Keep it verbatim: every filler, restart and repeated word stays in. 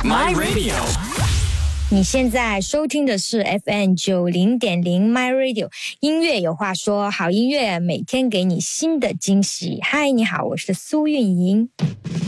My Radio。 你现在收听的是 F M 九零点零 My Radio， 音乐有话说，好音乐每天给你新的惊喜。嗨，你好，我是苏运莹。